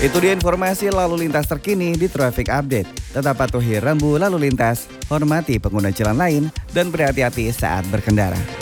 Itu dia informasi lalu lintas terkini di Traffic Update. Tetap patuhi rambu lalu lintas, hormati pengguna jalan lain, dan berhati-hati saat berkendara.